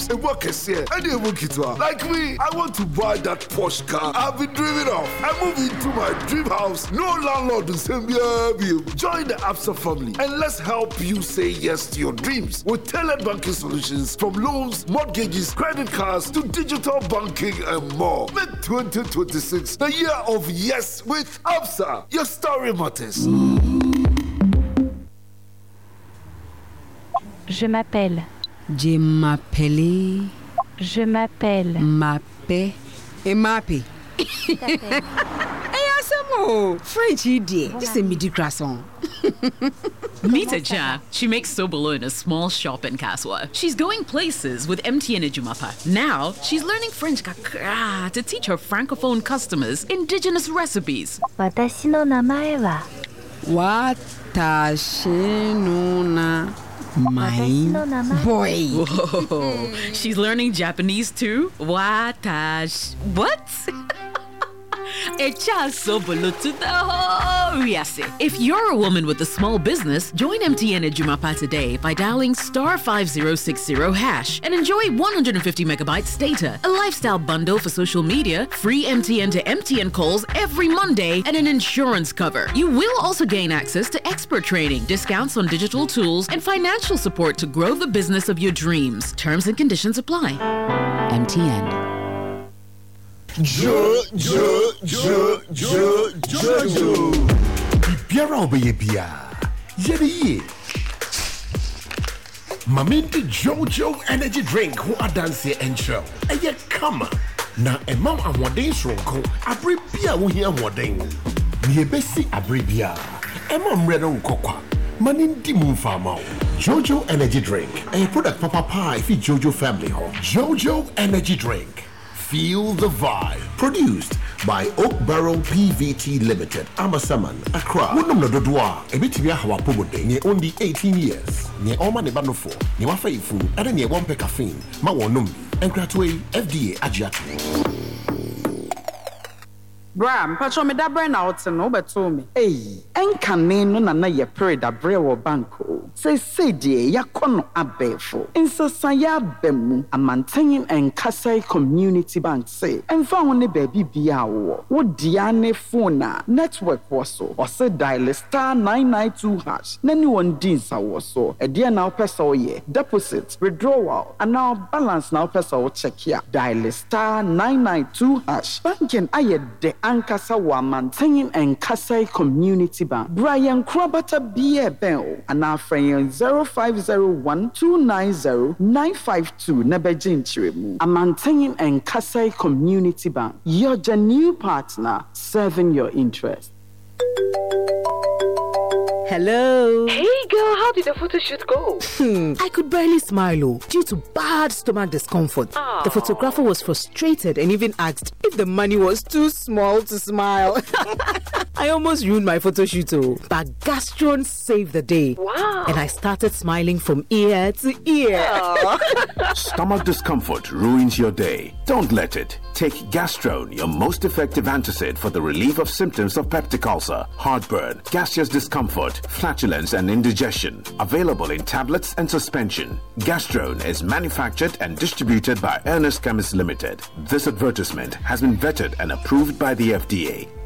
house, a work is here, and you work it well. Like me, I want to buy that Porsche car I've been dreaming of. I move into my dream house. No landlord will say, join the Absa family and let's help you say yes to your dreams with tailored banking solutions from loans, mortgages, credit cards to digital banking and more. Make 2026 the year of yes with Absa. Your story matters. Je m'appelle. Je m'appelle. Je m'appelle. Mappé. Et mappé. French idiot. This is a midi croissant. Meet Aja. She makes sobolo in a small shop in Kaswa. She's going places with MTN Ejumapa. Now, she's learning French kakra to teach her francophone customers indigenous recipes. 私の名前は Watashi no na mai boy. Whoa. She's learning Japanese too? Watash. What? Echa sobolo to the whole Riase. If you're a woman with a small business, join MTN Ejumapa today by dialing *5060# and enjoy 150 megabytes data, a lifestyle bundle for social media, free MTN to MTN calls every Monday, and an insurance cover. You will also gain access to expert training, discounts on digital tools, and financial support to grow the business of your dreams. Terms and conditions apply. MTN. Jojo. Biara obeye bia. Yeye. Mamindi Jojo energy drink who adanse and show. Eye kama. Na emam amwden sonko. Abre bia wo hia amwden. Ni ebesi abre bia. Emam redo nkokwa. Manindi mumfama. Jojo energy drink. A product papa if Jojo family home. Jojo energy drink. Feel the vibe. Produced by Oak Barrel PVT Limited. Amasaman, Accra. Wunum no dodwa. Ebitibia hawa pomode. Nye only 18 years. Nye oma ne banofo. Nye wafa ifu. Ade nye wampe caffeine. Ma wonum. Enkratwe FDA agiatu. Bram, patcho me da brain out no beto me. Hey, enkane no na ye pray da bre wo banko. Say die yakono abefo. Insasa ya bemu amantenin enkasai community bank say. Emfa woni baby bia wo dia ne phone na network wo so. O say dial *992#. Nani won din sa wo so. E dia na opesa wo ye. Deposit, withdrawal, and now balance na opesa wo check ya. Dial *992#. Banking aye de Ankasa wa maintaining and Kasai Community Bank. Brian Krabata BA Bell and our friend 0501-290-952 Nebejin Chirimu. A maintaining and Kasai Community Bank. You're the new partner serving your interest. Hello. Hey girl, how did the photo shoot go? I could barely smile due to bad stomach discomfort. Aww. The photographer was frustrated and even asked if the money was too small to smile. I almost ruined my photo shoot, but Gastron saved the day. Wow. And I started smiling from ear to ear. Stomach discomfort ruins your day. Don't let it. Take Gastrone, your most effective antacid for the relief of symptoms of peptic ulcer, heartburn, gaseous discomfort, flatulence, and indigestion. Available in tablets and suspension. Gastrone is manufactured and distributed by Ernest Chemists Limited. This advertisement has been vetted and approved by the FDA.